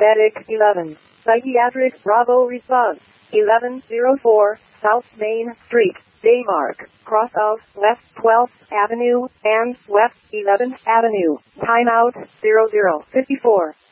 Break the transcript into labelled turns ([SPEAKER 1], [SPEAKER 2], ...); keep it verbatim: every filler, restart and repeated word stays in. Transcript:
[SPEAKER 1] Medic eleven. Psychiatric Bravo response. eleven oh four, South Main Street, Daymark, cross of West twelfth Avenue and West eleventh Avenue. Timeout zero zero fifty-four.